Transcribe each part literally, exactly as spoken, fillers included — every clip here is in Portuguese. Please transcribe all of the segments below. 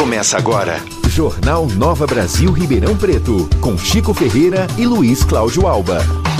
começa agora. Jornal Nova Brasil Ribeirão Preto, com Chico Ferreira e Luiz Cláudio Alba.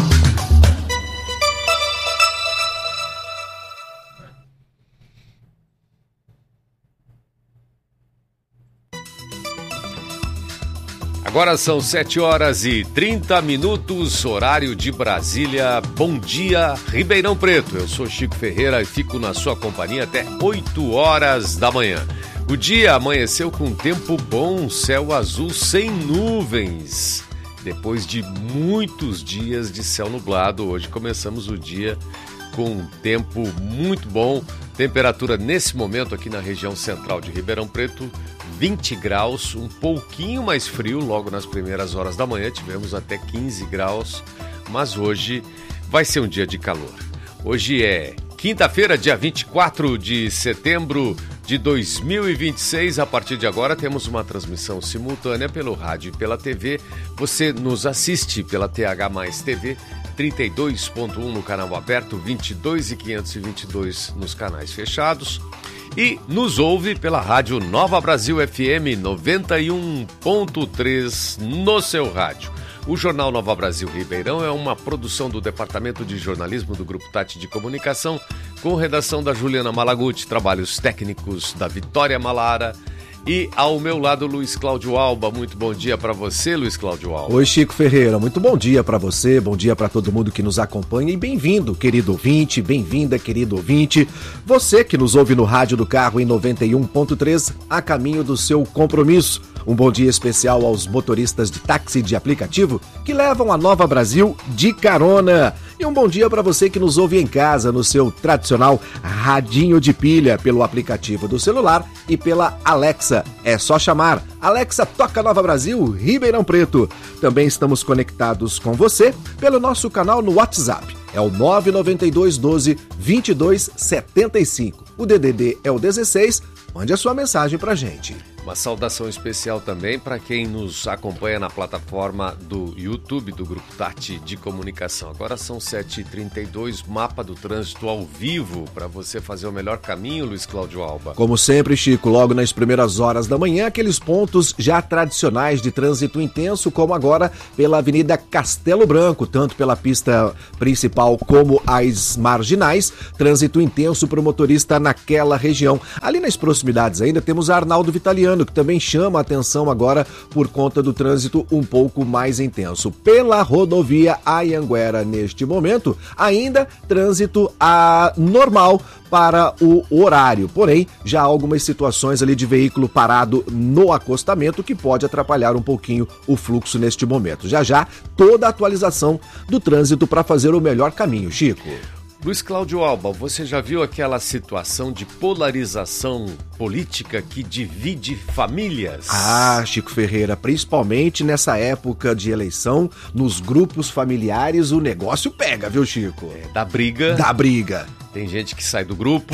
Agora são sete horas e trinta minutos, horário de Brasília. Bom dia, Ribeirão Preto. Eu sou Chico Ferreira e fico na sua companhia até oito horas da manhã. O dia amanheceu com tempo bom, céu azul sem nuvens. Depois de muitos dias de céu nublado, hoje começamos o dia com um tempo muito bom. Temperatura nesse momento aqui na região central de Ribeirão Preto, vinte graus, um pouquinho mais frio logo nas primeiras horas da manhã, tivemos até quinze graus, mas hoje vai ser um dia de calor. Hoje é quinta-feira, dia vinte e quatro de setembro de dois mil e vinte e seis. A partir de agora temos uma transmissão simultânea pelo rádio e pela T V. Você nos assiste pela T H mais T V, trinta e dois ponto um no canal aberto, vinte e dois e quinhentos e vinte e dois nos canais fechados. E nos ouve pela rádio Nova Brasil F M noventa e um ponto três no seu rádio. O Jornal Nova Brasil Ribeirão é uma produção do Departamento de Jornalismo do Grupo Tati de Comunicação, com redação da Juliana Malaguti, trabalhos técnicos da Vitória Malara. E ao meu lado, Luiz Cláudio Alba. Muito bom dia para você, Luiz Cláudio Alba. Oi, Chico Ferreira. Muito bom dia para você, bom dia para todo mundo que nos acompanha e bem-vindo, querido ouvinte, bem-vinda, querido ouvinte. Você que nos ouve no rádio do carro em noventa e um ponto três, a caminho do seu compromisso. Um bom dia especial aos motoristas de táxi de aplicativo que levam a Nova Brasil de carona. E um bom dia para você que nos ouve em casa no seu tradicional radinho de pilha pelo aplicativo do celular e pela Alexa. É só chamar. Alexa, toca Nova Brasil, Ribeirão Preto. Também estamos conectados com você pelo nosso canal no WhatsApp. É o nove nove dois um dois, dois dois sete cinco. O D D D é o dezesseis. Mande a sua mensagem pra gente. Uma saudação especial também para quem nos acompanha na plataforma do YouTube do Grupo Tati de Comunicação. Agora são sete e trinta e dois, mapa do trânsito ao vivo para você fazer o melhor caminho, Luiz Cláudio Alba. Como sempre, Chico, logo nas primeiras horas da manhã, aqueles pontos já tradicionais de trânsito intenso, como agora pela Avenida Castelo Branco, tanto pela pista principal como as marginais, trânsito intenso para o motorista naquela região. Ali nas proximidades ainda temos a Arnaldo Vitaliano, que também chama a atenção agora por conta do trânsito um pouco mais intenso. Pela rodovia Anhanguera, neste momento, ainda trânsito a normal para o horário. Porém, já há algumas situações ali de veículo parado no acostamento que pode atrapalhar um pouquinho o fluxo neste momento. Já já, toda a atualização do trânsito para fazer o melhor caminho, Chico. Luiz Cláudio Alba, você já viu aquela situação de polarização política que divide famílias? Ah, Chico Ferreira, principalmente nessa época de eleição, nos grupos familiares o negócio pega, viu, Chico? É, dá briga. Dá briga. Tem gente que sai do grupo.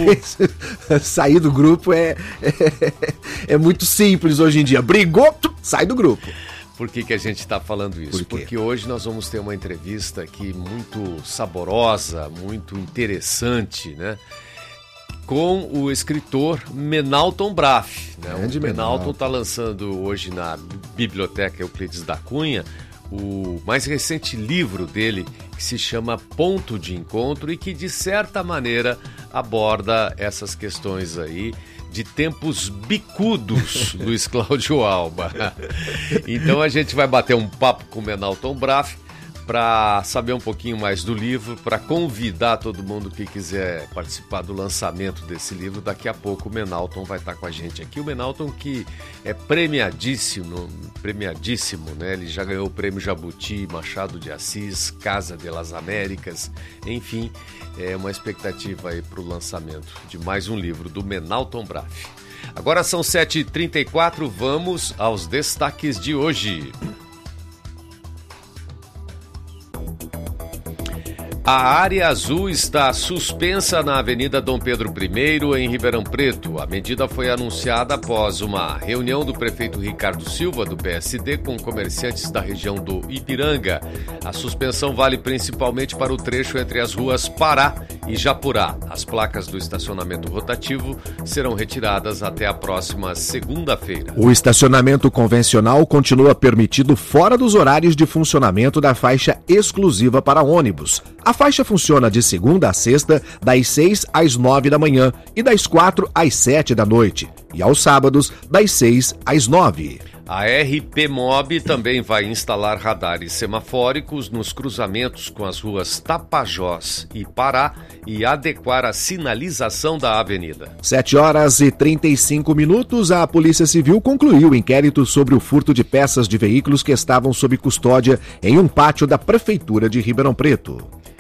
Sair do grupo é, é, é muito simples hoje em dia. Brigou, sai do grupo. Por que que a gente está falando isso? Por Porque hoje nós vamos ter uma entrevista aqui muito saborosa, muito interessante, né? Com o escritor Menalton Braff, né? O Menalton está lançando hoje na Biblioteca Euclides da Cunha o mais recente livro dele, que se chama Ponto de Encontro e que, de certa maneira, aborda essas questões aí de tempos bicudos, Luiz Cláudio Alba. Então a gente vai bater um papo com o Menalton Braff para saber um pouquinho mais do livro, para convidar todo mundo que quiser participar do lançamento desse livro. Daqui a pouco o Menalton vai estar com a gente aqui. O Menalton, que é premiadíssimo, premiadíssimo, né? Ele já ganhou o prêmio Jabuti, Machado de Assis, Casa de las Américas, enfim, é uma expectativa aí para o lançamento de mais um livro do Menalton Braff. Agora são sete e trinta e quatro, vamos aos destaques de hoje. A área azul está suspensa na Avenida Dom Pedro I, em Ribeirão Preto. A medida foi anunciada após uma reunião do prefeito Ricardo Silva, do P S D, com comerciantes da região do Ipiranga. A suspensão vale principalmente para o trecho entre as ruas Pará e Japurá. As placas do estacionamento rotativo serão retiradas até a próxima segunda-feira. O estacionamento convencional continua permitido fora dos horários de funcionamento da faixa exclusiva para ônibus. A faixa funciona de segunda a sexta, das seis às nove da manhã e das quatro às sete da noite. E aos sábados, das seis às nove. A R P Mob também vai instalar radares semafóricos nos cruzamentos com as ruas Tapajós e Pará e adequar a sinalização da avenida. sete horas e trinta e cinco minutos, a Polícia Civil concluiu o inquérito sobre o furto de peças de veículos que estavam sob custódia em um pátio da Prefeitura de Ribeirão Preto.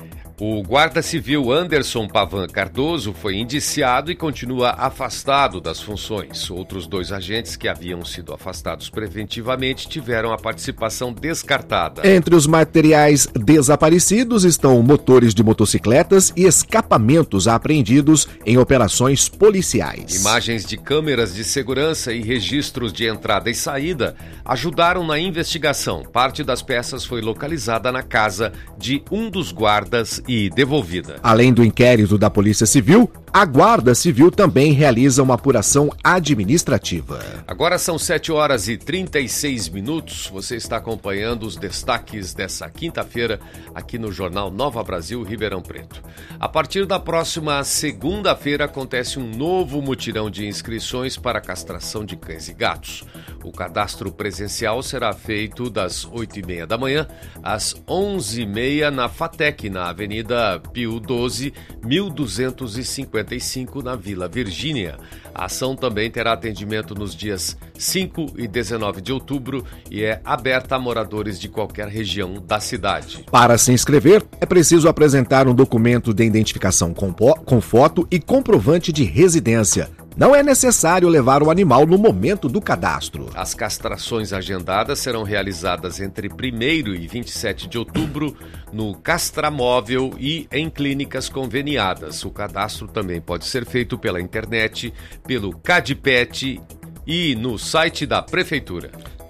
O guarda civil Anderson Pavan Cardoso foi indiciado e continua afastado das funções. Outros dois agentes que haviam sido afastados preventivamente tiveram a participação descartada. Entre os materiais desaparecidos estão motores de motocicletas e escapamentos apreendidos em operações policiais. Imagens de câmeras de segurança e registros de entrada e saída ajudaram na investigação. Parte das peças foi localizada na casa de um dos guardas e devolvida. Além do inquérito da Polícia Civil, a Guarda Civil também realiza uma apuração administrativa. Agora são sete horas e trinta e seis minutos. Você está acompanhando os destaques dessa quinta-feira aqui no Jornal Nova Brasil Ribeirão Preto. A partir da próxima segunda-feira acontece um novo mutirão de inscrições para a castração de cães e gatos. O cadastro presencial será feito das oito e meia da manhã às onze e meia na FATEC, na Avenida Pio doze, mil duzentos e cinquenta e cinco, na Vila Virgínia. A ação também terá atendimento nos dias cinco e dezenove de outubro e é aberta a moradores de qualquer região da cidade. Para se inscrever, é preciso apresentar um documento de identificação com, com foto e comprovante de residência. Não é necessário levar o animal no momento do cadastro. As castrações agendadas serão realizadas entre primeiro e vinte e sete de outubro no Castramóvel e em clínicas conveniadas. O cadastro também pode ser feito pela internet, pelo Cadipet e no site da Prefeitura.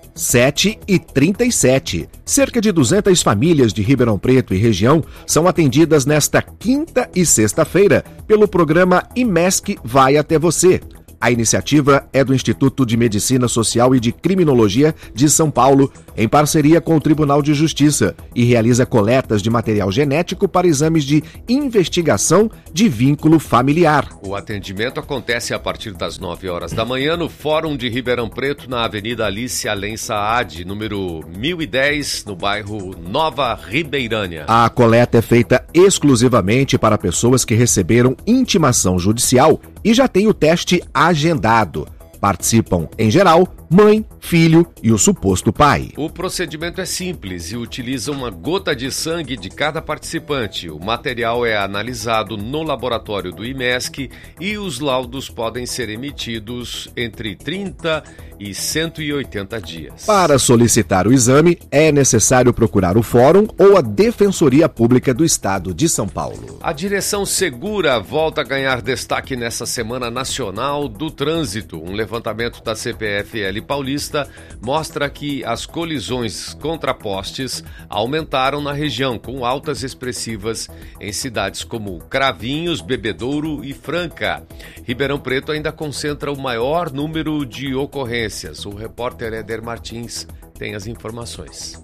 sete e trinta e sete. Cerca de duzentas famílias de Ribeirão Preto e região são atendidas nesta quinta e sexta-feira pelo programa IMESC Vai Até Você. A iniciativa é do Instituto de Medicina Social e de Criminologia de São Paulo, em parceria com o Tribunal de Justiça, e realiza coletas de material genético para exames de investigação de vínculo familiar. O atendimento acontece a partir das nove horas da manhã no Fórum de Ribeirão Preto, na Avenida Alice Além Saad, número mil e dez, no bairro Nova Ribeirânia. A coleta é feita exclusivamente para pessoas que receberam intimação judicial e já têm o teste agendado. Participam, em geral, mãe, filho e o suposto pai. O procedimento é simples e utiliza uma gota de sangue de cada participante. O material é analisado no laboratório do IMESC e os laudos podem ser emitidos entre trinta e cento e oitenta dias. Para solicitar o exame, é necessário procurar o Fórum ou a Defensoria Pública do Estado de São Paulo. A Direção Segura volta a ganhar destaque nessa Semana Nacional do Trânsito. Um levantamento da C P F L Paulista mostra que as colisões contra postes aumentaram na região, com altas expressivas em cidades como Cravinhos, Bebedouro e Franca. Ribeirão Preto ainda concentra o maior número de ocorrências. O repórter Éder Martins tem as informações.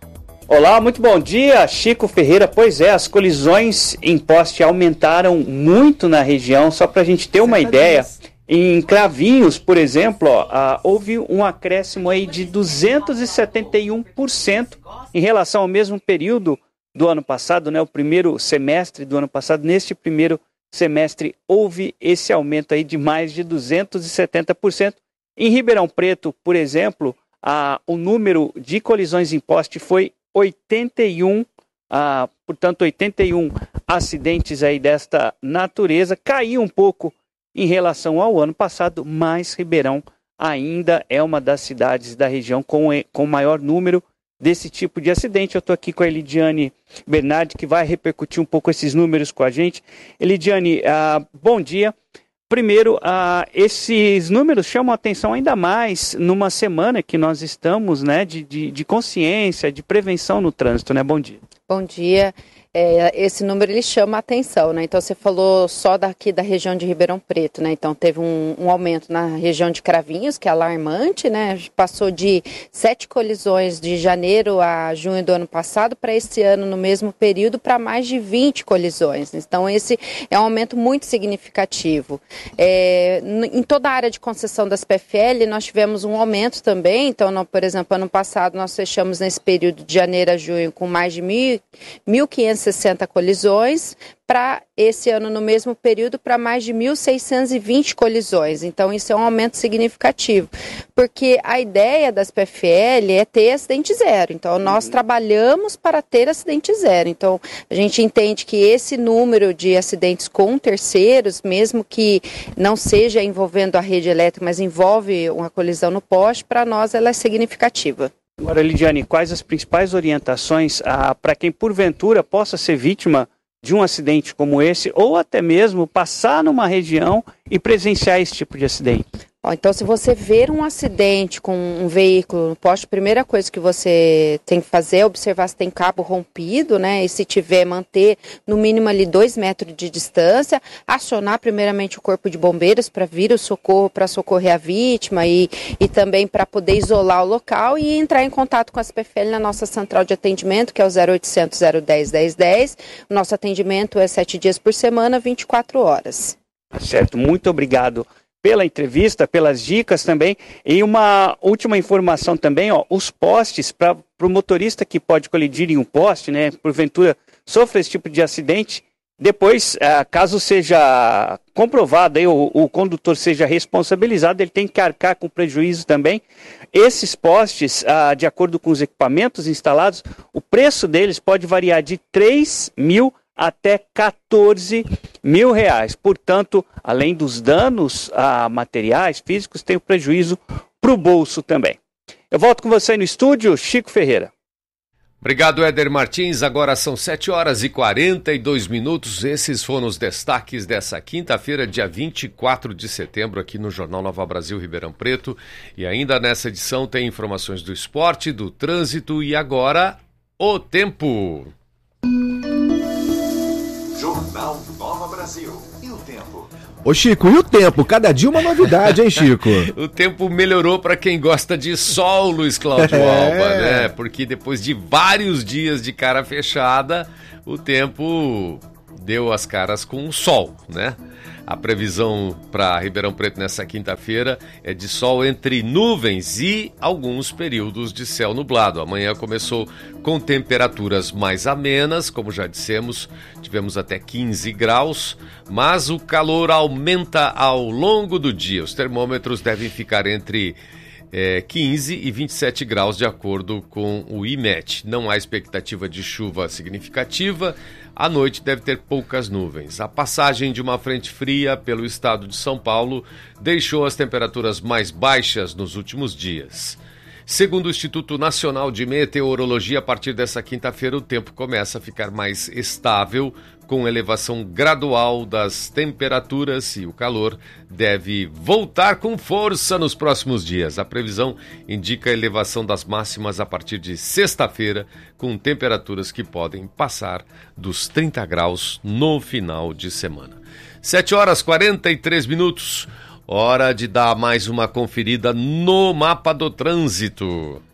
Olá, muito bom dia, Chico Ferreira. Pois é, as colisões em poste aumentaram muito na região. Só para a gente ter uma ideia, em Cravinhos, por exemplo, ó, ah, houve um acréscimo aí de duzentos e setenta e um por cento em relação ao mesmo período do ano passado, né? O primeiro semestre do ano passado. Neste primeiro semestre houve esse aumento aí de mais de duzentos e setenta por cento. Em Ribeirão Preto, por exemplo, ah, o número de colisões em poste foi oitenta e um, ah, portanto oitenta e um acidentes aí desta natureza. Caiu um pouco em relação ao ano passado, mas Ribeirão ainda é uma das cidades da região com, com maior número desse tipo de acidente. Eu estou aqui com a Elidiane Bernardi, que vai repercutir um pouco esses números com a gente. Elidiane, uh, bom dia. Primeiro, uh, esses números chamam a atenção ainda mais numa semana que nós estamos, né, de, de, de consciência, de prevenção no trânsito, né? Bom dia. Bom dia. É, esse número ele chama a atenção, né? Então você falou só daqui da região de Ribeirão Preto, né? Então teve um, um aumento na região de Cravinhos, que é alarmante, né? Passou de sete colisões de janeiro a junho do ano passado para esse ano, no mesmo período, para mais de vinte colisões. Então esse é um aumento muito significativo. É, em toda a área de concessão das P F L nós tivemos um aumento também. Então, no, por exemplo, ano passado nós fechamos nesse período de janeiro a junho com mais de mil e quinhentas e sessenta colisões, para esse ano, no mesmo período, para mais de mil seiscentas e vinte colisões. Então, isso é um aumento significativo, porque a ideia das P F L é ter acidente zero. Então, nós trabalhamos para ter acidente zero. Então, a gente entende que esse número de acidentes com terceiros, mesmo que não seja envolvendo a rede elétrica, mas envolve uma colisão no poste, para nós ela é significativa. Agora, Lidiane, quais as principais orientações ah, para quem, porventura, possa ser vítima de um acidente como esse, ou até mesmo passar numa região e presenciar esse tipo de acidente? Ó, então, se você ver um acidente com um veículo no poste, a primeira coisa que você tem que fazer é observar se tem cabo rompido, né? E se tiver, manter no mínimo ali dois metros de distância, acionar primeiramente o corpo de bombeiros para vir o socorro, para socorrer a vítima e, e também para poder isolar o local e entrar em contato com as P F L na nossa central de atendimento, que é o zero oitocentos, zero dez, dez dez. O nosso atendimento é sete dias por semana, vinte e quatro horas. Certo, muito obrigado pela entrevista, pelas dicas também. E uma última informação também, ó, os postes, para o motorista que pode colidir em um poste, né, porventura sofre esse tipo de acidente, depois, ah, caso seja comprovado, aí, o, o condutor seja responsabilizado, ele tem que arcar com prejuízo também. Esses postes, ah, de acordo com os equipamentos instalados, o preço deles pode variar de três mil até quatorze mil reais. Portanto, além dos danos a materiais físicos, tem o prejuízo para o bolso também. Eu volto com você no estúdio, Chico Ferreira. Obrigado, Éder Martins. Agora são sete horas e quarenta e dois minutos. Esses foram os destaques dessa quinta-feira, dia vinte e quatro de setembro, aqui no Jornal Nova Brasil Ribeirão Preto. E ainda nessa edição tem informações do esporte, do trânsito e agora o tempo. Jornal Nova Brasil. E o tempo? Ô Chico, e o tempo? Cada dia uma novidade, hein, Chico? O tempo melhorou para quem gosta de sol, Luiz Cláudio É. Alba, né? Porque depois de vários dias de cara fechada, o tempo deu as caras com o sol, né? A previsão para Ribeirão Preto nessa quinta-feira é de sol entre nuvens e alguns períodos de céu nublado. Amanhã começou com temperaturas mais amenas, como já dissemos, tivemos até quinze graus, mas o calor aumenta ao longo do dia. Os termômetros devem ficar entre É, quinze e vinte e sete graus, de acordo com o I M E T. Não há expectativa de chuva significativa. À noite deve ter poucas nuvens. A passagem de uma frente fria pelo estado de São Paulo deixou as temperaturas mais baixas nos últimos dias. Segundo o Instituto Nacional de Meteorologia, a partir dessa quinta-feira o tempo começa a ficar mais estável, com elevação gradual das temperaturas, e o calor deve voltar com força nos próximos dias. A previsão indica a elevação das máximas a partir de sexta-feira, com temperaturas que podem passar dos trinta graus no final de semana. sete horas e quarenta e três minutos. Hora de dar mais uma conferida no mapa do trânsito.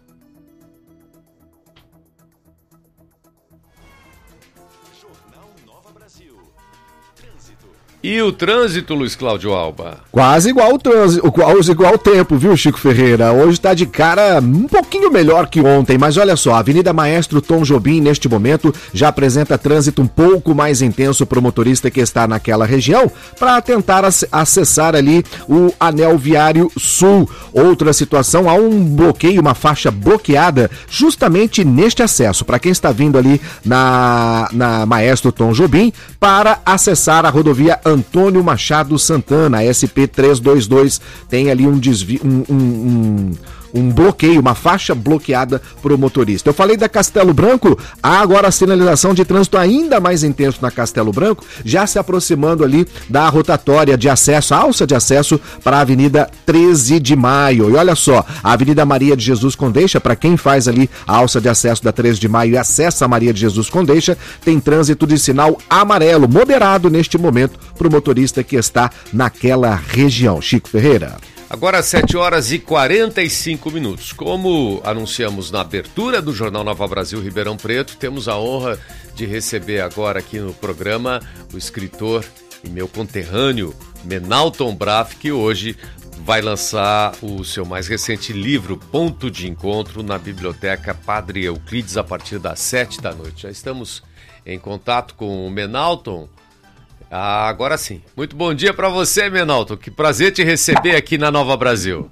Jornal Nova Brasil. Trânsito. E o trânsito, Luiz Cláudio Alba? Quase igual o trânsito, quase igual o tempo, viu, Chico Ferreira? Hoje tá de cara um pouquinho melhor que ontem, mas olha só, a Avenida Maestro Tom Jobim, neste momento, já apresenta trânsito um pouco mais intenso para o motorista que está naquela região, para tentar acessar ali o Anel Viário Sul. Outra situação, há um bloqueio, uma faixa bloqueada, justamente neste acesso, para quem está vindo ali na, na Maestro Tom Jobim, para acessar a rodovia Antônio Machado Santana, S P trezentos e vinte e dois, tem ali um desvio, um, um, um, um bloqueio, uma faixa bloqueada para o motorista. Eu falei da Castelo Branco, há agora a sinalização de trânsito ainda mais intenso na Castelo Branco, já se aproximando ali da rotatória de acesso, a alça de acesso para a Avenida treze de maio. E olha só, a Avenida Maria de Jesus Condeixa, para quem faz ali a alça de acesso da treze de maio e acessa a Maria de Jesus Condeixa, tem trânsito de sinal amarelo, moderado neste momento para o motorista que está naquela região. Chico Ferreira. Agora sete horas e quarenta e cinco minutos. Como anunciamos na abertura do Jornal Nova Brasil Ribeirão Preto, temos a honra de receber agora aqui no programa o escritor e meu conterrâneo Menalton Braff, que hoje vai lançar o seu mais recente livro, Ponto de Encontro, na Biblioteca Padre Euclides, a partir das sete da noite. Já estamos em contato com o Menalton. Ah, agora sim. Muito bom dia para você, Menalton. Que prazer te receber aqui na Nova Brasil.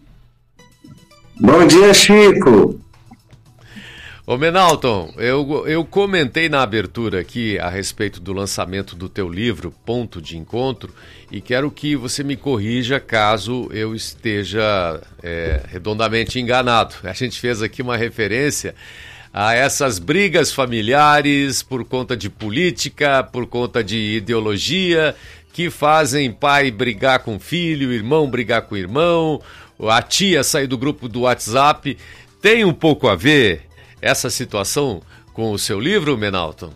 Bom dia, Chico. Ô, Menalton, eu, eu comentei na abertura aqui a respeito do lançamento do teu livro, Ponto de Encontro, e quero que você me corrija caso eu esteja é, redondamente enganado. A gente fez aqui uma referência a essas brigas familiares por conta de política, por conta de ideologia, que fazem pai brigar com filho, irmão brigar com irmão, a tia sair do grupo do WhatsApp. Tem um pouco a ver essa situação com o seu livro, Menalton?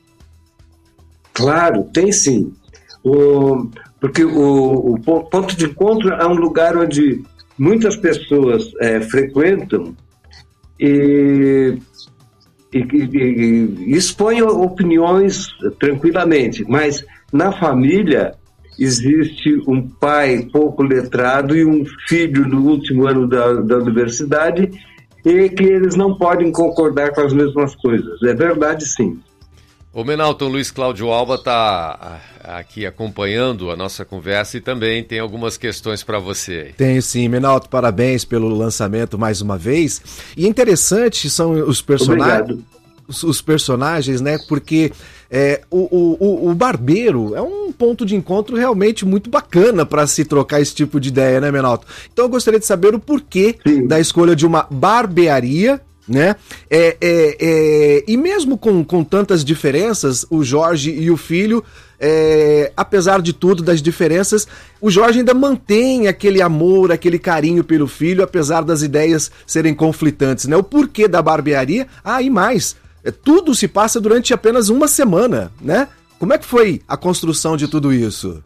Claro, tem sim. O, porque o, o ponto de encontro é um lugar onde muitas pessoas é, frequentam e, e, e, e expõem opiniões tranquilamente, mas na família existe um pai pouco letrado e um filho no último ano da, da universidade, e que eles não podem concordar com as mesmas coisas. É verdade, sim. O Menalton, Luiz Cláudio Alba está aqui acompanhando a nossa conversa e também tem algumas questões para você. Tenho sim, Menalton, parabéns pelo lançamento mais uma vez. E interessante são os personagens, os, os personagens, né? Porque é, o, o, o barbeiro é um ponto de encontro realmente muito bacana para se trocar esse tipo de ideia, né, Menalton? Então eu gostaria de saber o porquê sim. da escolha de uma barbearia, né? É, é, é, e mesmo com, com tantas diferenças, o Jorge e o filho, é, apesar de tudo, das diferenças, o Jorge ainda mantém aquele amor, aquele carinho pelo filho, apesar das ideias serem conflitantes, né? O porquê da barbearia? Ah, e mais, é, tudo se passa durante apenas uma semana, né? Como é que foi a construção de tudo isso?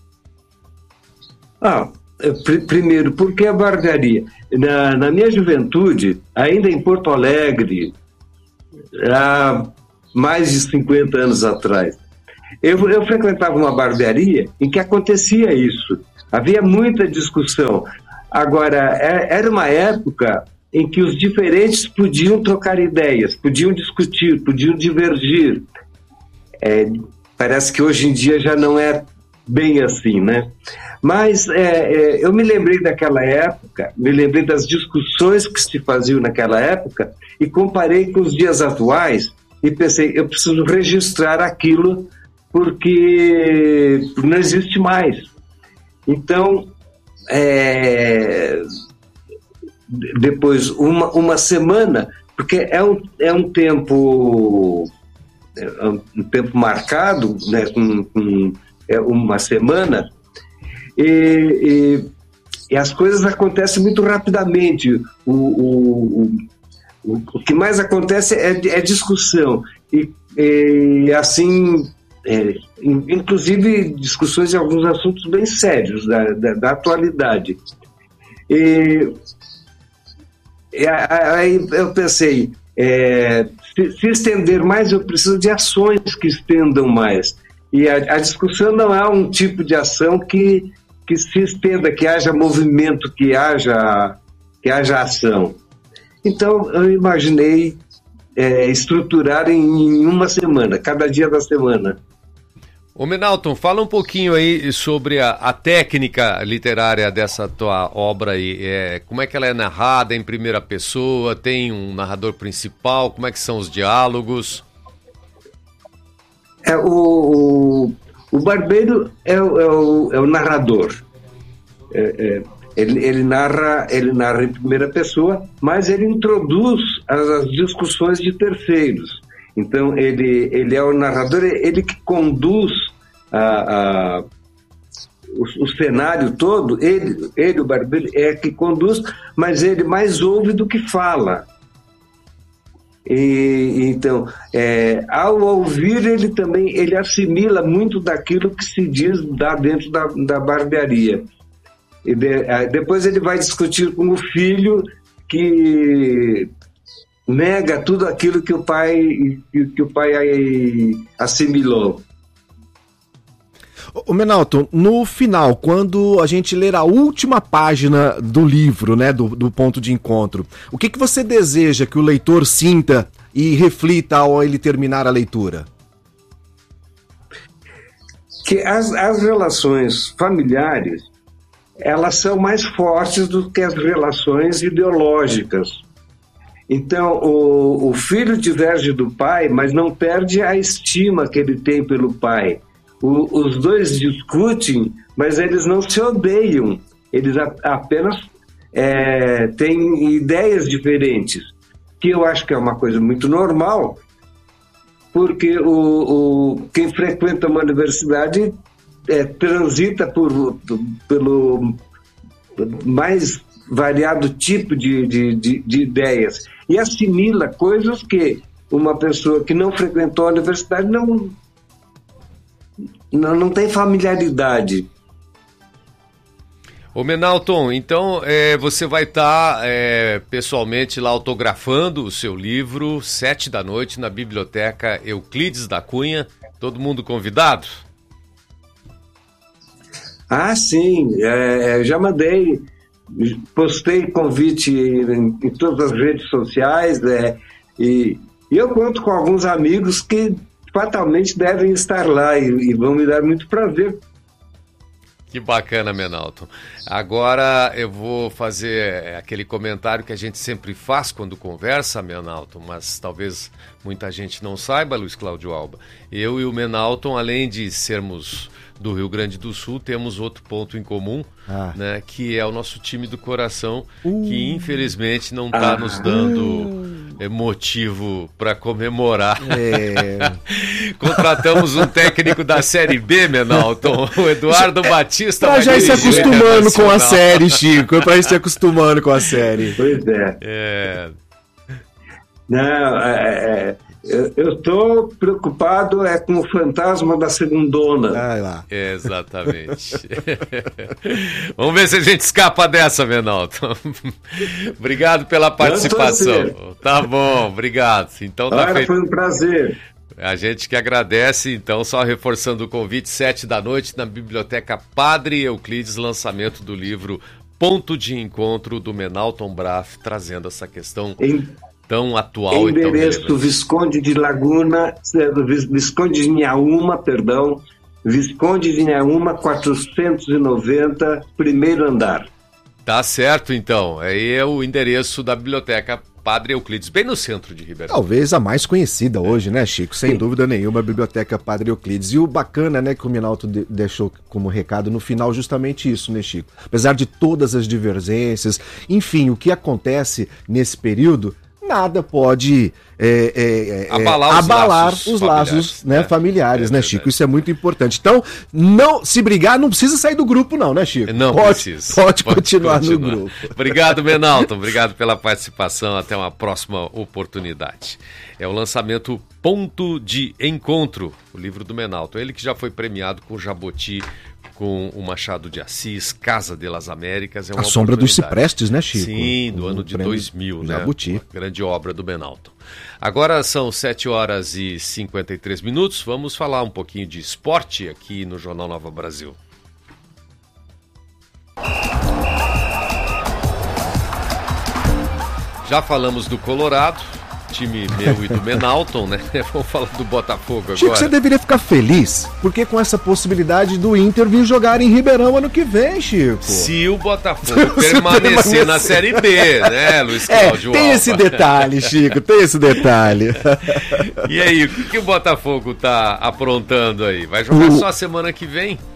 Ah, pr- primeiro, por que a barbearia? Na, na minha juventude, ainda em Porto Alegre, há mais de cinquenta anos atrás, eu, eu frequentava uma barbearia em que acontecia isso. Havia muita discussão. Agora, é, era uma época em que os diferentes podiam trocar ideias, podiam discutir, podiam divergir. É, parece que hoje em dia já não é bem assim, né? Mas é, é, eu me lembrei daquela época, me lembrei das discussões que se faziam naquela época e comparei com os dias atuais e pensei, eu preciso registrar aquilo porque não existe mais. Então, é, depois, uma, uma semana, porque é um, é um tempo, é um tempo marcado, né, com, com é uma semana, e, e, e as coisas acontecem muito rapidamente. O, o, o, o que mais acontece é, é discussão, e, e assim, é, inclusive discussões de alguns assuntos bem sérios da, da, da atualidade. E, e aí eu pensei, é, se, se estender mais, eu preciso de ações que estendam mais. E a, a discussão não é um tipo de ação que, que se estenda, que haja movimento, que haja, que haja ação. Então, eu imaginei é, estruturar em, em uma semana, cada dia da semana. Ô Menalton, fala um pouquinho aí sobre a, a técnica literária dessa tua obra aí. É, como é que ela é narrada em primeira pessoa? Tem um narrador principal? Como é que são os diálogos? É, o, o, o barbeiro é, o, é, o, é o narrador. É, é, Ele, ele, narra, ele narra em primeira pessoa, mas ele introduz as, as discussões de terceiros. Então, ele, ele é o narrador, ele que conduz a, a, o, o cenário todo, ele, ele, o Barbieri, é que conduz, mas ele mais ouve do que fala. E, então, é, ao ouvir, ele também ele assimila muito daquilo que se diz lá dentro da, da barbearia. E de, depois ele vai discutir com o filho que nega tudo aquilo que o pai, que, que o pai assimilou. Ô Menalton, no final, quando a gente ler a última página do livro, né, do, do ponto de encontro, o que, que você deseja que o leitor sinta e reflita ao ele terminar a leitura? Que as, as relações familiares, elas são mais fortes do que as relações ideológicas. Então, o, o filho diverge do pai, mas não perde a estima que ele tem pelo pai. O, os dois discutem, mas eles não se odeiam. Eles a, apenas é, têm ideias diferentes, que eu acho que é uma coisa muito normal, porque o, o, quem frequenta uma universidade É, transita por, pelo mais variado tipo de, de, de, de ideias e assimila coisas que uma pessoa que não frequentou a universidade não, não, não tem familiaridade. Ô Menalton, então é, você vai estar tá, é, pessoalmente lá autografando o seu livro, sete da noite, na Biblioteca Euclides da Cunha. Todo mundo convidado? Ah, sim, é, já mandei, postei convite em, em todas as redes sociais, é, e, e eu conto com alguns amigos que fatalmente devem estar lá e, e vão me dar muito prazer. Que bacana, Menalton. Agora eu vou fazer aquele comentário que a gente sempre faz quando conversa, Menalton, mas talvez muita gente não saiba, Luiz Cláudio Alba. Eu e o Menalton, além de sermos do Rio Grande do Sul, temos outro ponto em comum, ah. né, que é o nosso time do coração, uh. que infelizmente não está ah. nos dando é, motivo para comemorar. É. Contratamos um técnico da Série B, Menalton, o Eduardo é, Batista. Pra já ir se acostumando com a série, Chico, pra ir se acostumando com a série. Pois é. É. Não, é... é... Eu estou preocupado é com o fantasma da segundona. Vai lá. É, exatamente. Vamos ver se a gente escapa dessa, Menalton. Obrigado pela participação. Tá bom, obrigado. Então tá Olha, feito. Foi um prazer. A gente que agradece, então, só reforçando o convite, sete da noite, na Biblioteca Padre Euclides, lançamento do livro Ponto de Encontro, do Menalton Braff, trazendo essa questão... Em... tão atual endereço e tão relevante. Visconde de Laguna, Visconde de Inhaúma, perdão, Visconde de Inhaúma, quatrocentos e noventa, primeiro andar. Tá certo, então. Aí é o endereço da Biblioteca Padre Euclides, bem no centro de Ribeirão. Talvez a mais conhecida hoje, né, Chico? Sem Sim. dúvida nenhuma, a Biblioteca Padre Euclides. E o bacana, né, que o Menalton de- deixou como recado no final justamente isso, né, Chico? Apesar de todas as divergências, enfim, o que acontece nesse período... nada pode é, é, é, abalar os abalar laços os familiares, laços né, é, familiares, é né, Chico? Isso é muito importante. Então, não, se brigar, não precisa sair do grupo, não, né, Chico? Não pode, precisa. Pode, pode continuar, continuar no grupo. Obrigado, Menalton. Obrigado pela participação. Até uma próxima oportunidade. É o lançamento Ponto de Encontro, o livro do Menalton. Ele que já foi premiado com Jaboti, com o Machado de Assis, Casa de las Américas. É uma A Sombra dos Ciprestes, né, Chico? Sim, do o ano de dois mil, né? Jabuti. Grande obra do Menalton. Agora são sete horas e cinquenta e três minutos. Vamos falar um pouquinho de esporte aqui no Jornal Nova Brasil. Já falamos do Colorado, time meu e do Menalton, né? Vamos falar do Botafogo agora. Chico, você deveria ficar feliz, porque com essa possibilidade do Inter vir jogar em Ribeirão ano que vem, Chico. Se o Botafogo permanecer na Série B, né, Luiz Cláudio É, tem Alba. esse detalhe, Chico, tem esse detalhe. E aí, o que, que o Botafogo tá aprontando aí? Vai jogar O- só a semana que vem?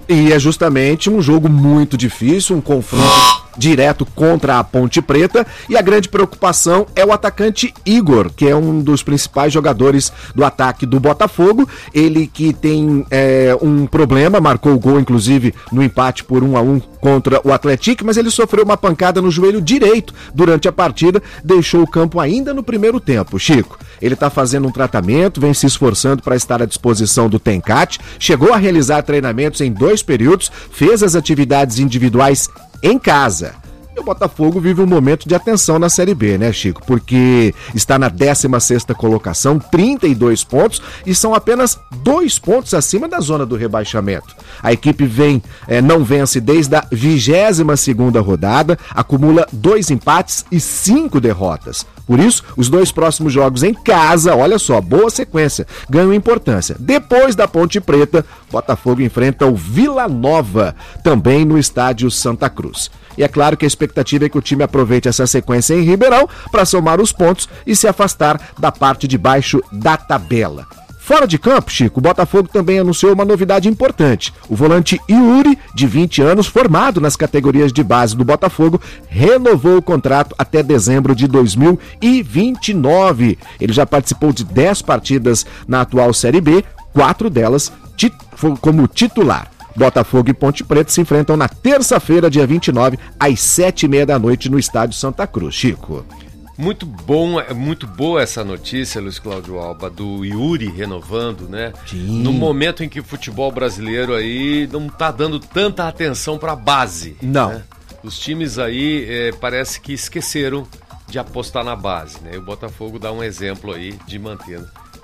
E é justamente um jogo muito difícil, um confronto direto contra a Ponte Preta, e a grande preocupação é o atacante Igor, que é um dos principais jogadores do ataque do Botafogo. Ele que tem é, um problema, marcou o gol inclusive no empate por um a um contra o Atlético, mas ele sofreu uma pancada no joelho direito durante a partida, deixou o campo ainda no primeiro tempo. Chico, ele está fazendo um tratamento, vem se esforçando para estar à disposição do Tencate, chegou a realizar treinamentos em dois períodos, fez as atividades individuais em casa. E o Botafogo vive um momento de atenção na Série B, né, Chico? Porque está na décima sexta colocação, trinta e dois pontos, e são apenas dois pontos acima da zona do rebaixamento. A equipe vem, é, não vence desde a vigésima segunda rodada, acumula dois empates e cinco derrotas. Por isso, os dois próximos jogos em casa, olha só, boa sequência, ganham importância. Depois da Ponte Preta, Botafogo enfrenta o Vila Nova, também no estádio Santa Cruz. E é claro que a expectativa é que o time aproveite essa sequência em Ribeirão para somar os pontos e se afastar da parte de baixo da tabela. Fora de campo, Chico, o Botafogo também anunciou uma novidade importante. O volante Yuri, de vinte anos, formado nas categorias de base do Botafogo, renovou o contrato até dezembro de dois mil e vinte e nove. Ele já participou de dez partidas na atual Série B, quatro delas tit- como titular. Botafogo e Ponte Preta se enfrentam na terça-feira, dia vinte e nove, às sete e meia da noite, no estádio Santa Cruz. Chico. Muito bom, é muito boa essa notícia, Luiz Cláudio Alba, do Yuri renovando, né? Sim. No momento em que o futebol brasileiro aí não tá dando tanta atenção para a base. Não. Né? Os times aí é, parece que esqueceram de apostar na base, né? E o Botafogo dá um exemplo aí de manter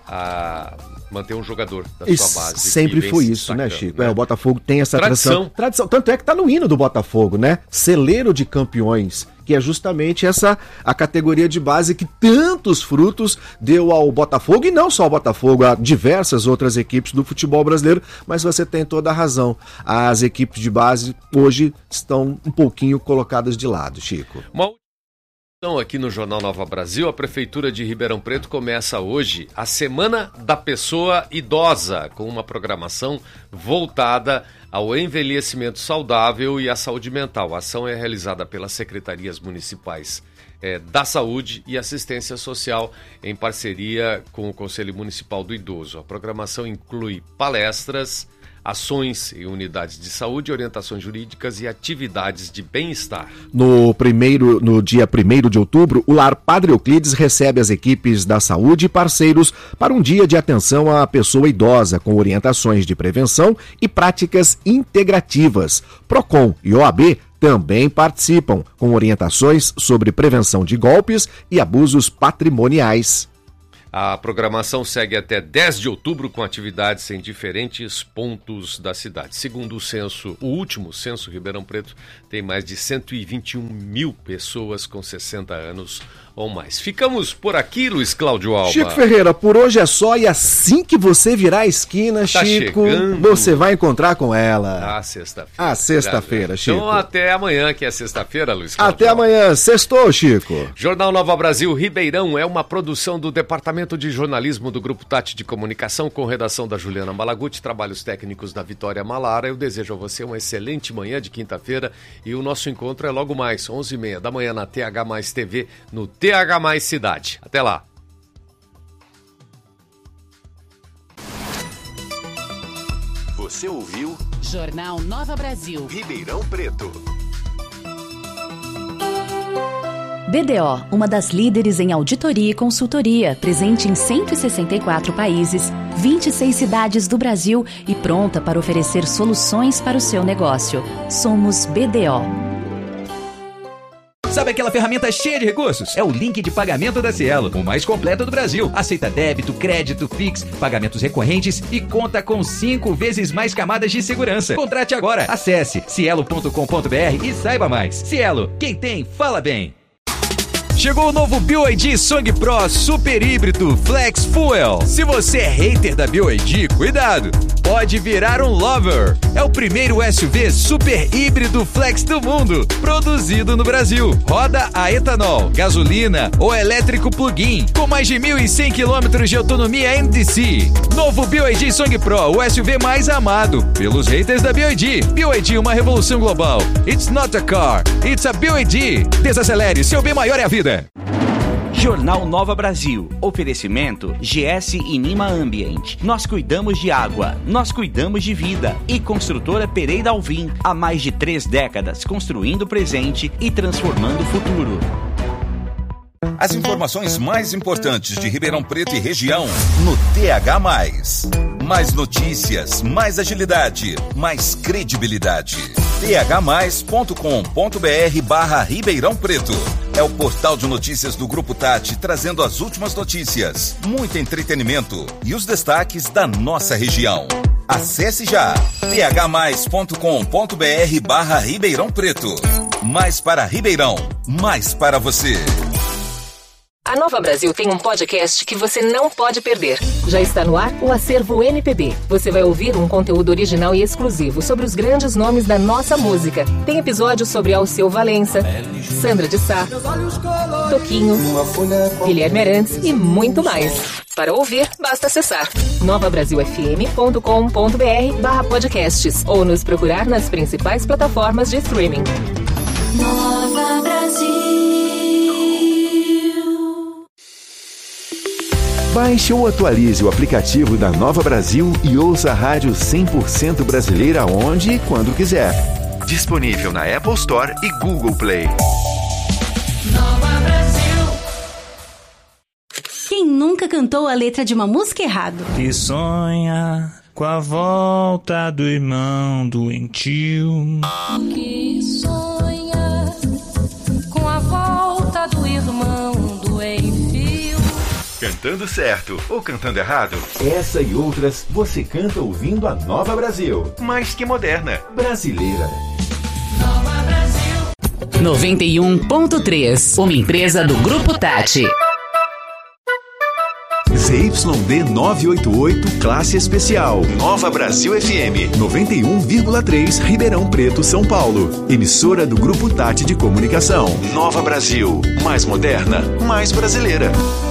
a manter um jogador da E sua base. sempre foi isso, né, Chico? Né? É, o Botafogo tem essa Tradição. tradição. Tradição. Tanto é que tá no hino do Botafogo, né? Celeiro de campeões, que é justamente essa a categoria de base que tantos frutos deu ao Botafogo, e não só ao Botafogo, a diversas outras equipes do futebol brasileiro, mas você tem toda a razão. As equipes de base hoje estão um pouquinho colocadas de lado, Chico. Uma Então, aqui no Jornal Nova Brasil, a Prefeitura de Ribeirão Preto começa hoje a Semana da Pessoa Idosa, com uma programação voltada ao envelhecimento saudável e à saúde mental. A ação é realizada pelas secretarias municipais é, da Saúde e Assistência Social, em parceria com o Conselho Municipal do Idoso. A programação inclui palestras, ações em unidades de saúde, orientações jurídicas e atividades de bem-estar. No, primeiro, no dia primeiro de outubro, o Lar Padre Euclides recebe as equipes da saúde e parceiros para um dia de atenção à pessoa idosa, com orientações de prevenção e práticas integrativas. Procon e O A B também participam, com orientações sobre prevenção de golpes e abusos patrimoniais. A programação segue até dez de outubro com atividades em diferentes pontos da cidade. Segundo o censo, o último censo, Ribeirão Preto tem mais de cento e vinte e um mil pessoas com sessenta anos ou mais. Ficamos por aqui, Luiz Cláudio Alba. Chico Ferreira, por hoje é só, e assim que você virar a esquina, tá Chico, chegando. Você vai encontrar com ela. Ah, sexta-feira. Ah, sexta-feira, Chico. Então até amanhã, que é sexta-feira, Luiz Cláudio Até Alba. amanhã, sextou, Chico. Jornal Nova Brasil Ribeirão é uma produção do Departamento de Jornalismo do Grupo Tati de Comunicação, com redação da Juliana Malaguti, trabalhos técnicos da Vitória Malara. Eu desejo a você uma excelente manhã de quinta-feira, e o nosso encontro é logo mais, onze e meia da manhã, na T H Mais T V, no T H Mais Cidade. Até lá. Você ouviu Jornal Nova Brasil. Ribeirão Preto. B D O, uma das líderes em auditoria e consultoria, presente em cento e sessenta e quatro países, vinte e seis cidades do Brasil e pronta para oferecer soluções para o seu negócio. Somos B D O. Sabe aquela ferramenta cheia de recursos? É o link de pagamento da Cielo, o mais completo do Brasil. Aceita débito, crédito, Pix, pagamentos recorrentes e conta com cinco vezes mais camadas de segurança. Contrate agora. Acesse cielo ponto com ponto b r e saiba mais. Cielo, quem tem, fala bem. Chegou o novo B Y D Song Pro Super Híbrido Flex Fuel. Se você é hater da B Y D, cuidado! pode virar um Lover. É o primeiro S U V super híbrido flex do mundo, produzido no Brasil. Roda a etanol, gasolina ou elétrico plug-in, com mais de mil e cem quilômetros de autonomia N D C. Novo B Y D Song Pro, o S U V mais amado pelos haters da B Y D. B Y D, uma revolução global. It's not a car, it's a B Y D. Desacelere, seu bem maior é a vida. Jornal Nova Brasil. Oferecimento G S e Nima Ambient. Nós cuidamos de água, nós cuidamos de vida. E Construtora Pereira Alvim. Há mais de três décadas construindo o presente e transformando o futuro. As informações mais importantes de Ribeirão Preto e região no T H mais. Mais notícias, mais agilidade, mais credibilidade. t h mais ponto com ponto b r barra Ribeirão Preto. É o portal de notícias do Grupo Tati, trazendo as últimas notícias, muito entretenimento e os destaques da nossa região. Acesse já t h mais ponto com ponto b r barra Ribeirão Preto. Mais para Ribeirão, mais para você. A Nova Brasil tem um podcast que você não pode perder. Já está no ar o Acervo N P B. Você vai ouvir um conteúdo original e exclusivo sobre os grandes nomes da nossa música. Tem episódios sobre Alceu Valença, Sandra de Sá, Toquinho, Guilherme Arantes e muito mais. Para ouvir, basta acessar nova brasil f m ponto com ponto b r barra podcasts ou nos procurar nas principais plataformas de streaming. Nova Brasil. Baixe ou atualize o aplicativo da Nova Brasil e ouça a rádio cem por cento brasileira onde e quando quiser. Disponível na Apple Store e Google Play. Nova Brasil. Quem nunca cantou a letra de uma música errado? E sonha com a volta do irmão doentio. Que sonha com a volta do irmão doentio. Cantando certo ou cantando errado? Essa e outras você canta ouvindo a Nova Brasil. Mais que moderna, brasileira. Nova Brasil. noventa e um ponto três. Uma empresa do Grupo Tati. Z Y D novecentos e oitenta e oito, classe especial. Nova Brasil F M, noventa e um vírgula três, Ribeirão Preto, São Paulo. Emissora do Grupo Tati de Comunicação. Nova Brasil, mais moderna, mais brasileira.